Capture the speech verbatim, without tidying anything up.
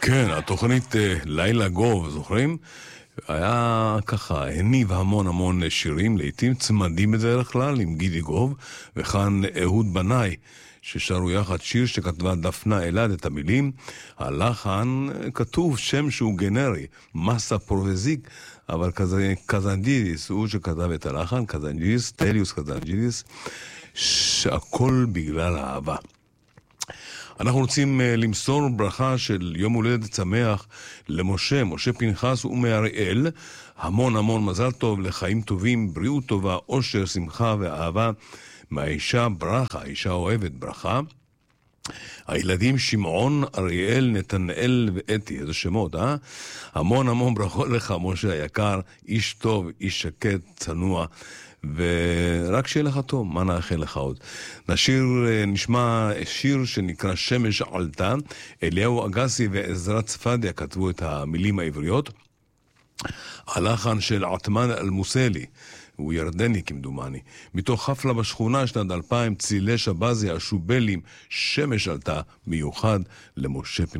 כן, התוכנית אה, לילה גוב, זוכרים? היה ככה, הניב המון המון שירים, לעתים צמדים בדרך כלל עם גידי גוב, וכאן אהוד בנאי, ששרו יחד שיר שכתבה דפנה אלעד את המילים. הלחן כתוב שם שהוא גנרי, מסה פרובזיק, אבל כזה, קזנג'ידיס הוא שכתב את הלחן, קזנג'ידיס, טליוס קזנג'ידיס, שהכל בגלל האהבה. אנחנו רוצים למסור ברכה של יום הולדת שמח למשה, משה פנחס ומאריאל. המון המון מזל טוב, לחיים טובים, בריאות טובה, אושר, שמחה ואהבה מהאישה ברכה, האישה אוהבת ברכה. הילדים שמעון, אריאל, נתנאל ואתי, איזה שמות, אה? המון המון ברכות לך, משה היקר, איש טוב, איש שקט, צנוע, ורק שיהיה לך טוב, מה נאחל לך עוד? נשיר, נשמע שיר שנקרא שמש עלתה. אליהו אגסי ועזרת צפדיה כתבו את המילים העבריות. הלחן של עתמן אל-מוסלי, הוא ירדני כמדומני. מתוך חפלה בשכונה שנת אלפיים, צילי שבזי השובלים, שמש עלתה, מיוחד למשה פנחס.